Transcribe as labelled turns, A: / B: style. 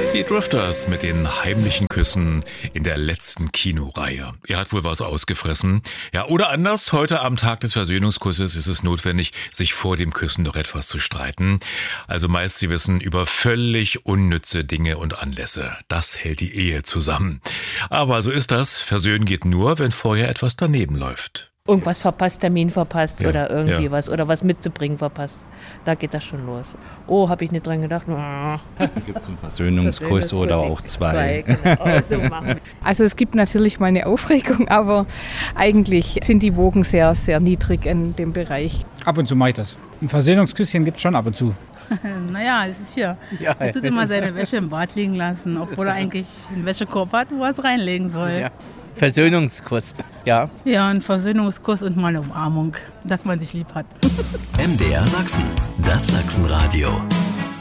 A: Die Drifters mit den heimlichen Küssen in der letzten Kinoreihe. Er hat wohl was ausgefressen. Ja, oder anders, heute am Tag des Versöhnungskusses ist es notwendig, sich vor dem Küssen doch etwas zu streiten. Also meist, Sie wissen, über völlig unnütze Dinge und Anlässe. Das hält die Ehe zusammen. Aber so ist das. Versöhnen geht nur, wenn vorher etwas daneben läuft.
B: Irgendwas verpasst, Termin verpasst
A: Ja,
B: oder irgendwie
A: ja.
B: was. Oder was mitzubringen verpasst. Da geht das schon los. Oh, habe ich nicht dran gedacht.
C: Gibt es einen Versöhnungskuss oder auch zwei?
B: Genau, so machen.
D: Also es gibt natürlich mal eine Aufregung, aber eigentlich sind die Wogen sehr, sehr niedrig in dem Bereich.
E: Ab und zu mache ich das. Ein Versöhnungsküsschen gibt es schon ab und zu.
F: Naja, es ist hier. Er tut immer seine Wäsche im Bad liegen lassen, obwohl er eigentlich einen Wäschekorb hat, wo er es reinlegen soll.
G: Ja. Versöhnungskuss, ja.
F: Ja, ein Versöhnungskuss und mal eine Umarmung, dass man sich lieb hat.
H: MDR Sachsen, das Sachsenradio.